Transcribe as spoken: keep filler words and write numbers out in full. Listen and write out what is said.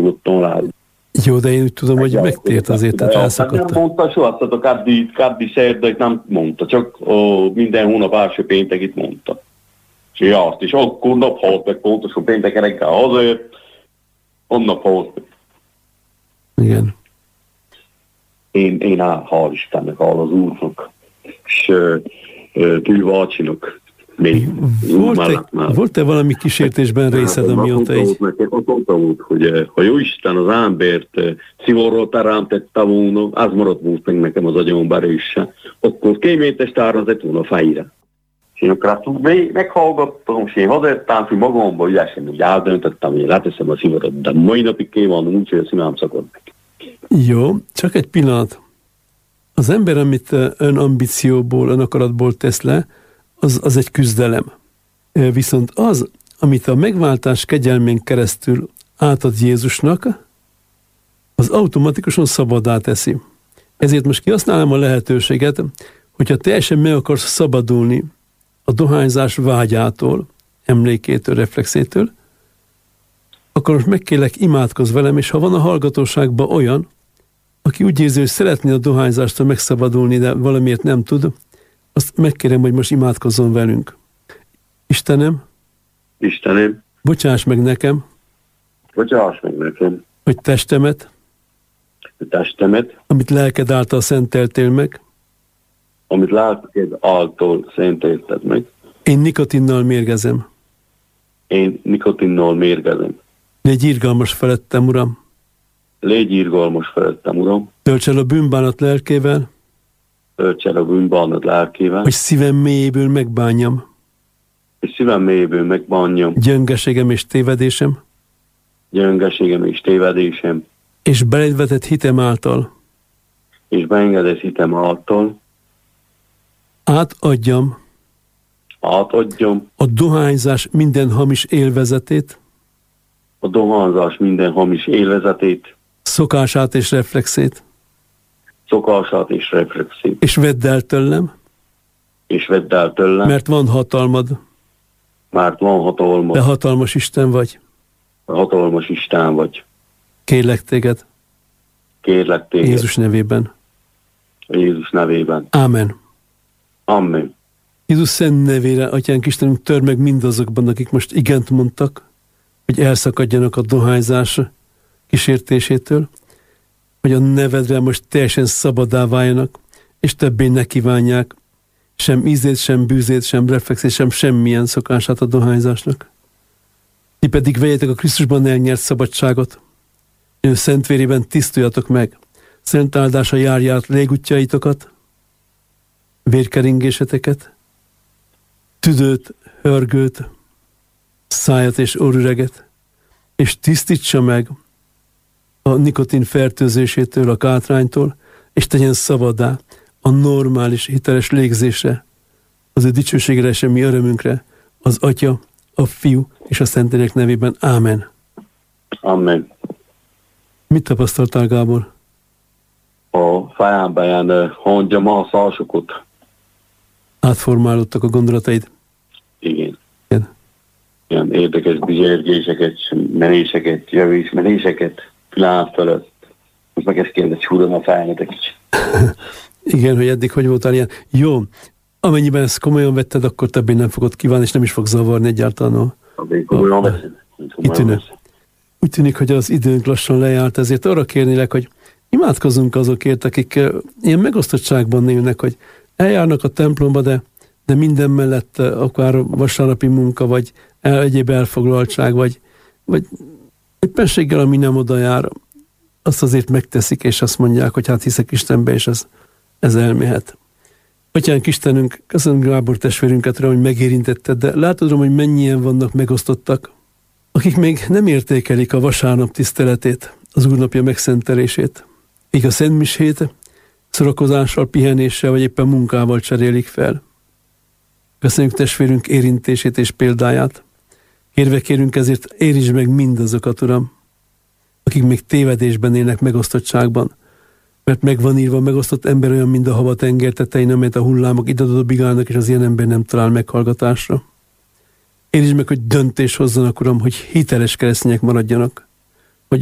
nyugodtan rá. Jó, de én úgy tudom, hogy megtért azért, tehát elszakadt. Nem mondta soha, tehát a kaddi, kaddi szerdait nem mondta, csak ó, minden hónap első péntekit mondta. És azt is, akkor naphalt meg pontosan péntek reggel hazajött, onnan halt meg. Igen. Én, én áll, hál' Istennek, hál' az Úrnak, és Tűvacsinak. Volt-e, volt-e valami kísértésben részed, amióta így? Azt mondta volt, hogy ha jó Isten az embert szivorról teremtette volna, az maradt volt meg nekem az agyomban is. Akkor kémétes tárazett volna a fejre. És én akkor azt meghallgattam, és én hazajöttem, hogy magamban ügyesen úgy eldöntöttem, hogy leteszem a szivorot, de mai napig kívánom úgy, hogy a szívem szakad meg. Jó, csak egy pillanat. Az ember, amit önambícióból, önakaratból tesz le, az, az egy küzdelem. Viszont az, amit a megváltás kegyelmén keresztül átad Jézusnak, az automatikusan szabaddá teszi. Ezért most kihasználom a lehetőséget, hogyha teljesen meg akarsz szabadulni a dohányzás vágyától, emlékétől, reflexétől, akkor most megkérlek, imádkozz velem, és ha van a hallgatóságban olyan, aki úgy érzi, hogy szeretné a dohányzástól megszabadulni, de valamiért nem tud, azt megkérem, hogy most imádkozzon velünk. Istenem, Istenem, bocsáss meg nekem, bocsáss meg nekem, hogy testemet, a testemet, amit lelked által szenteltél meg, amit lelked által szentelted meg, én nikotinnal mérgezem. Én nikotinnal mérgezem. Légy irgalmas felettem, Uram. Légy irgalmas felettem, Uram. Tölts el a bűnbánat lelkével, Tölts el a bűnbánat lelkével, hogy szívem mélyéből megbánjam és szívem mélyéből megbánjam gyöngeségem és tévedésem, gyöngeségem és tévedésem, és beléd vetett hitem által és beengedett hitem által átadjam átadjam a dohányzás minden hamis élvezetét, a dohányzás minden hamis élvezetét, szokását és reflexét, szokását és reflexét, és vedd el tőlem, és vedd el tőlem, mert van hatalmad, mert van hatalmad, de hatalmas Isten vagy. hatalmas Isten vagy. Kérlek téged, Kérlek téged, Jézus nevében. Jézus nevében. Ámen. Amen. Jézus szent nevére, Atyánk Istenünk, tör meg mindazokban, akik most igent mondtak, hogy elszakadjanak a dohányzás kísértésétől, hogy a nevedre most teljesen szabaddá váljanak, és többé ne kívánják sem ízét, sem bűzét, sem reflexét, sem semmilyen szokását a dohányzásnak. Ti pedig vegyetek a Krisztusban elnyert szabadságot, ő szent vérében tisztuljatok meg, szent áldása járja át légútjaitokat, vérkeringéseteket, tüdőt, hörgőt, szájat és orrüreget, és tisztítsa meg a nikotin fertőzésétől, a kátránytól, és tegyen szabaddá a normális, hiteles légzésre, az ő dicsőségre és a mi örömünkre, az Atya, a Fiú és a Szentlélek nevében. Ámen. Amen. Mit tapasztaltál, Gábor? A fejemben ilyen hangja masszásokat. Átformálódtak a gondolataid? Igen. Igen. Ilyen érdekes bizsergéseket, menéseket, jövés menéseket, pillanat fölött. Most meg ezt kérdez, húrom a fejemet egy kicsit. Igen, hogy eddig hogy voltál ilyen. Jó, amennyiben ezt komolyan vetted, akkor többé nem fogod kívánni, és nem is fog zavarni egyáltalán. Abban komolyan veszem. Kitűnő. Úgy tűnik, hogy az időnk lassan lejárt, ezért arra kérnélek, hogy imádkozzunk azokért, akik ilyen megosztottságban élnek, hogy eljárnak a templomba, de, de minden mellett akár vasárnapi munka, vagy el, egyéb elfoglaltság, vagy, vagy éppenséggel, ami nem oda jár, azt azért megteszik, és azt mondják, hogy hát hiszek Istenbe, és ez, ez elméhet. Atyánk Istenünk, köszönöm Gábor testvérünket, hogy megérintetted, de látod, hogy mennyien vannak megosztottak, akik még nem értékelik a vasárnap tiszteletét, az úrnapja megszentelését. Így a szentmisét szórakozással, pihenéssel, vagy éppen munkával cserélik fel. Köszönjük testvérünk érintését és példáját. Kérve kérünk ezért, érintsd meg mindazokat, Uram, akik még tévedésben élnek, megosztottságban. Mert meg van írva, megosztott ember olyan, mint a hava tenger tetején, amelyet a hullámok ide dobigálnak, és az ilyen ember nem talál meghallgatásra. Érintsd meg, hogy döntés hozzanak, Uram, hogy hiteles keresztények maradjanak.